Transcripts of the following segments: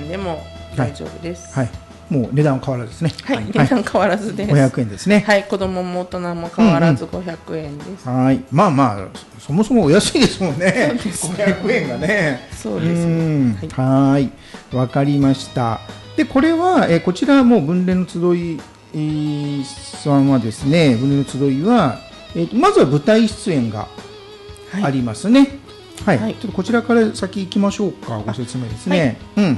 円でも大丈夫です。 はい、もう値段は変わらずですね。 はい、値段変わらずです。 500円ですね。 はい、子供も大人も変わらず500円です。 はい、まあまあそもそもお安いですもんね。500円がね。 そうですね。 はい、わかりました。でこれは、こちらも分蓮の集いさんはですね、分蓮の集いは、まずは舞台出演がありますね。はい、ちょっとこちらから先行きましょうか。ご説明ですね。 今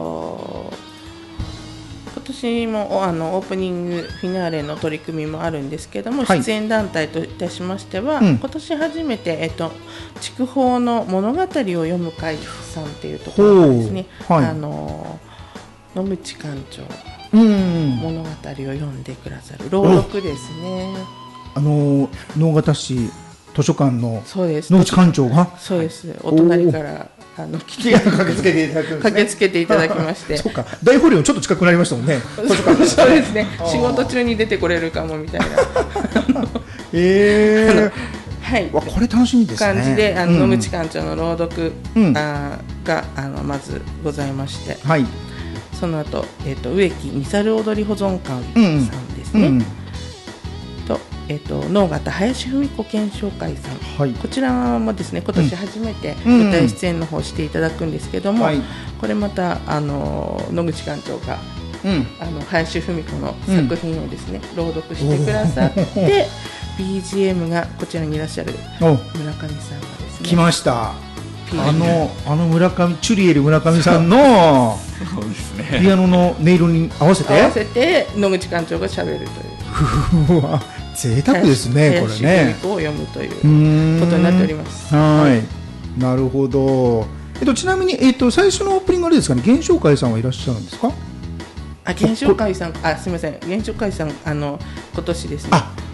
年もオープニングフィナーレの取り組みもあるんですけども、出演団体といたしましては、今年初めて、筑豊の物語を読む会さんっていうところがですね、野口館長が物語を読んでくださる朗読ですね。 直方市図書館の野口館長が、 そうです、お隣から駆けつけていただきまして、 そうか、大法領ちょっと近くなりましたもんね。 そうですね、仕事中に出てこれるかもみたいなはい、これ楽しみですね。 感じで野口館長の朗読がまずございまして、その後植木みさる踊り保存館さんですね、能形林文子検証会さん、こちらもですね今年初めて舞台出演の方していただくんですけども、これまた野口館長が林文子の作品をですね朗読してくださって、BGM がこちらにいらっしゃる村上さんがですね来ました。村上チュリエル村上さんのピアノの音色に合わせて野口館長がしゃべるといううわ贅沢ですね、これね。 林文子を読むということになっております。 はい、なるほど。ちなみに最初のオープニングあれですかね、源証会さんはいらっしゃるんですか？ 源証会さん、すみません、源証会さん今年ですね。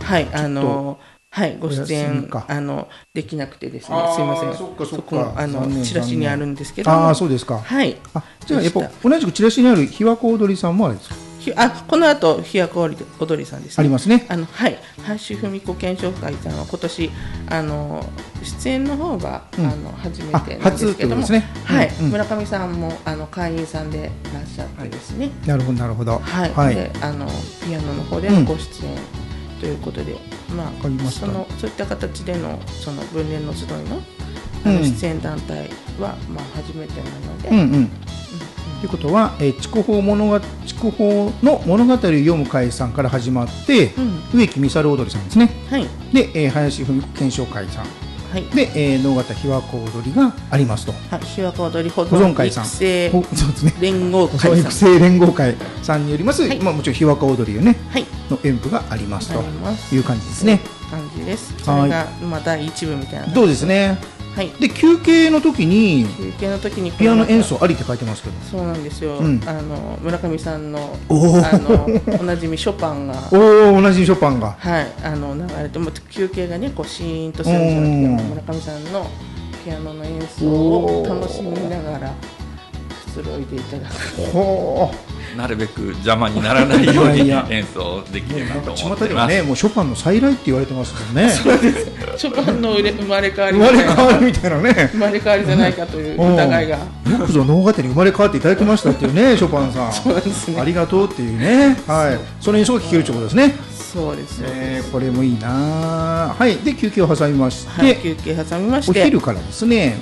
ご出演できなくてですね、すみません。そこチラシにあるんですけど。 そうですか。はい。じゃあやっぱ同じくチラシにある琵琶湖踊りさんもあれですか？ この後琵琶湖踊りさんですね。 ありますね。 林文子検証会さんは今年出演の方が初めてなんですけども、村上さんも会員さんでいらっしゃってですね。 なるほどなるほど。 でピアノの方でのご出演ということで、そういった形でのその分蓮の集いの出演団体は初めてなので。 ということは、筑豊の物語を読む会さんから始まって、植木みさる踊りさんですね。で、林文子検証会さん。で、能形琵琶湖踊りがありますと。 琵琶湖踊り保存会さん。育成連合会さん。 育成連合会さんによります。もちろん琵琶湖踊りねの演舞がありますという感じですね。 感じです。それが第一部みたいな。 どうですね。で休憩の時にピアノ演奏ありって書いてますけど、 そうなんですよ。村上さんのおなじみショパンがおなじみショパンが流れても休憩がねこうシーンとするんじゃなくて、村上さんのピアノの演奏を楽しみながらくつろいでいただく。 なるべく邪魔にならないように演奏できればと思ってます。 巷ではね、もうショパンの再来って言われてますもんね。 そうです。ショパンの生まれ変わりみたいなね。 生まれ変わりじゃないかという疑いが。よくぞ能形に生まれ変わっていただきましたっていうね、ショパンさん。 そうですね。 ありがとうっていうね。その演奏が聴けるということですね。 そうですね。 これもいいな。で休憩を挟みまして、お昼からですね。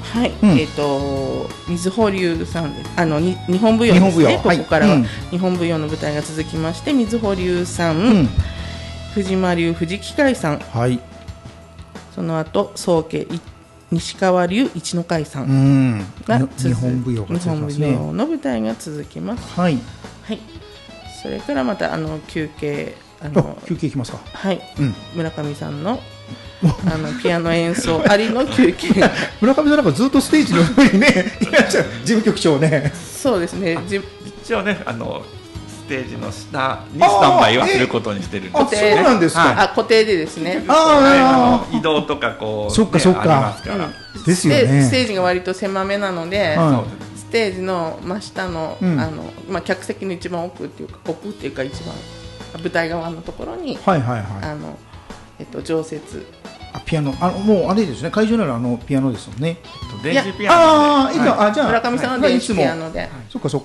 水穂流さんです。日本舞踊ですね。ここからは日本舞踊の舞台が続きまして、水穂流さん、藤間流藤木会さん、その後宗家西川流一の会さんが日本舞踊の舞台が続きます。それからまた休憩休憩いきますか。 村上さんのピアノ演奏ありの休憩。 村上さんなんかずっとステージの上にねいらっしゃる、事務局長ね。 そうですね。 一応ねステージの下にスタンバイはすることにしてるんですね。そうなんですか。 固定でですね。 移動とかこうそっかありますから。 ですよね。 ステージが割と狭めなので、ステージの真下の客席の一番奥っていうか一番舞台側のところに常設ピアノもうあれですね、会場ならピアノですもんね。 電子ピアノで。 じゃあ村上さんは電子ピアノで。 そっか